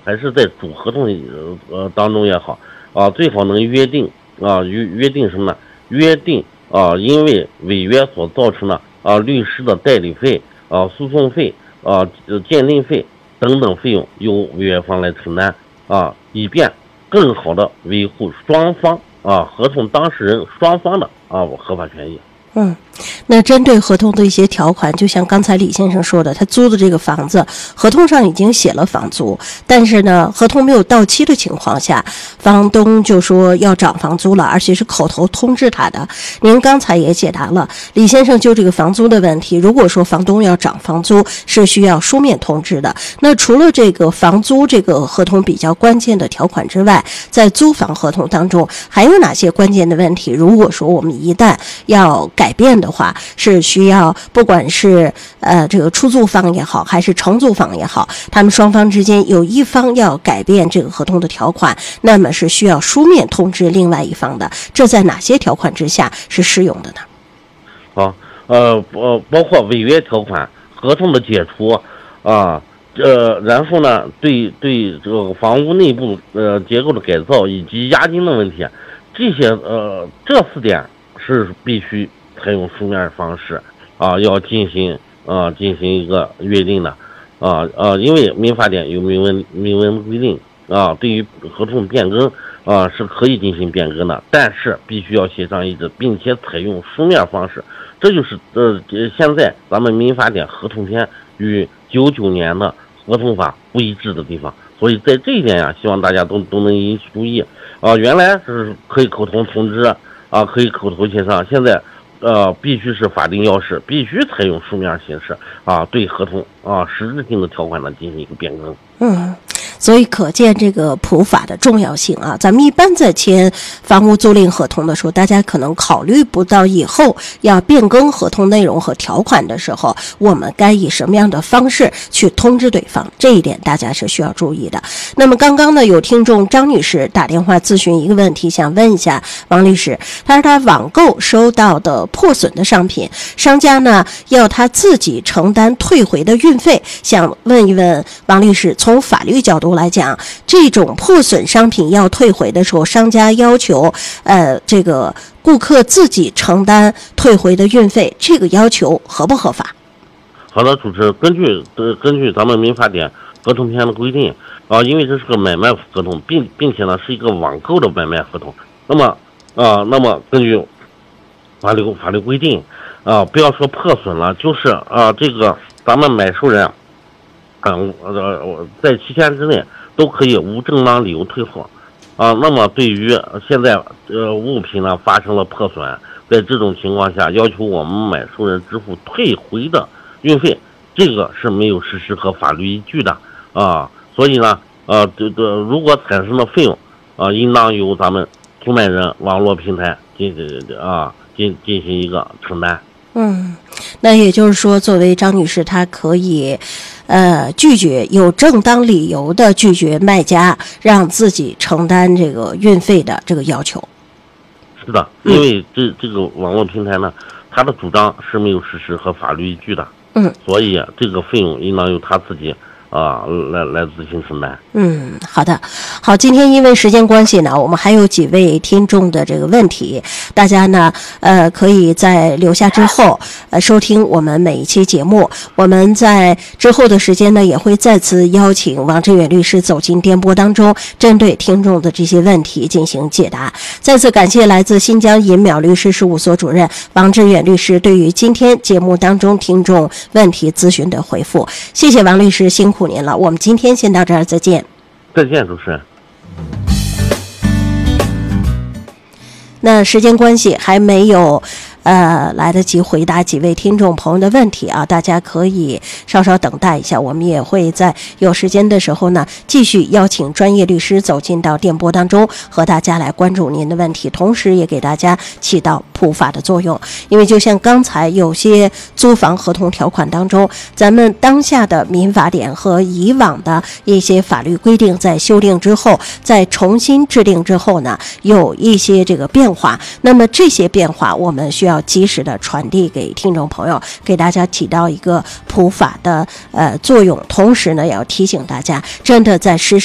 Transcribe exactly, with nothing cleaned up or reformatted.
还是在主合同呃当中也好啊，最好能约定啊约约定什么呢？约定啊，因为违约所造成的啊律师的代理费啊、诉讼费啊、鉴定费等等费用由违约方来承担啊，以便更好的维护双方啊合同当事人双方的啊合法权益。 嗯，那针对合同的一些条款，就像刚才李先生说的，他租的这个房子合同上已经写了房租，但是呢合同没有到期的情况下，房东就说要涨房租了，而且是口头通知他的。您刚才也解答了李先生就这个房租的问题，如果说房东要涨房租是需要书面通知的。那除了这个房租这个合同比较关键的条款之外，在租房合同当中还有哪些关键的问题，如果说我们一旦要改改变的话，是需要不管是呃这个出租方也好，还是承租方也好，他们双方之间有一方要改变这个合同的条款，那么是需要书面通知另外一方的。这在哪些条款之下是适用的呢？ 好，呃呃，包括违约条款、合同的解除啊，呃，然后呢，对对这个房屋内部呃结构的改造以及押金的问题，这些呃这四点是必须采用书面方式啊，要进行啊进行一个约定的啊啊，因为民法典有明文明文规定啊，对于合同变更啊是可以进行变更的，但是必须要协商一致，并且采用书面方式。这就是呃现在咱们民法典合同篇与九九年的合同法不一致的地方，所以在这一点呀、啊，希望大家都都能引起注意啊。原来是可以口头通知啊，可以口头协商，现在。呃，必须是法定要事，必须采用书面形式啊，对合同啊实质性的条款呢进行一个变更。 嗯，所以可见这个普法的重要性啊。咱们一般在签房屋租赁合同的时候，大家可能考虑不到以后要变更合同内容和条款的时候，我们该以什么样的方式去通知对方，这一点大家是需要注意的。那么刚刚呢，有听众张女士打电话咨询一个问题，想问一下王律师，她说她网购收到的破损的商品，商家呢要她自己承担退回的运费，想问一问王律师，从法律角度来讲，这种破损商品要退回的时候，商家要求呃这个顾客自己承担退回的运费，这个要求合不合法？ 好的，主持人，根据呃根据咱们民法典合同篇的规定啊，因为这是个买卖合同，并并且呢是一个网购的买卖合同，那么啊那么根据法律法律规定啊，不要说破损了，就是啊这个咱们买受人。嗯，呃，在期限之内都可以无正当理由退货，啊，那么对于现在呃物品呢发生了破损，在这种情况下要求我们买受人支付退回的运费，这个是没有事实和法律依据的啊，所以呢，呃，这个如果产生的费用啊，应当由咱们租卖人网络平台进啊进进行一个承担。 嗯，那也就是说，作为张女士，她可以。呃，拒绝有正当理由的拒绝卖家让自己承担这个运费的这个要求。 是的，因为这这个网络平台呢，它的主张是没有事实和法律依据的，嗯，所以这个费用应当由他自己啊来来自行承担。嗯， 好的，好，今天因为时间关系呢，我们还有几位听众的这个问题，大家呢呃可以在留下之后呃收听我们每一期节目。我们在之后的时间呢，也会再次邀请王志远律师走进电波当中，针对听众的这些问题进行解答。再次感谢来自新疆银淼律师事务所主任王志远律师对于今天节目当中听众问题咨询的回复，谢谢王律师，辛苦您了。我们今天先到这儿，再见。 再见，主持人。 那时间关系还没有呃来得及回答几位听众朋友的问题啊，大家可以稍稍等待一下，我们也会在有时间的时候呢继续邀请专业律师走进到电波当中，和大家来关注您的问题，同时也给大家起到普法的作用。因为就像刚才有些租房合同条款当中，咱们当下的民法典和以往的一些法律规定在修订之后，在重新制定之后呢，有一些这个变化，那么这些变化我们需要及时的传递给听众朋友，给大家起到一个普法的呃作用，同时呢也要提醒大家，真的在实施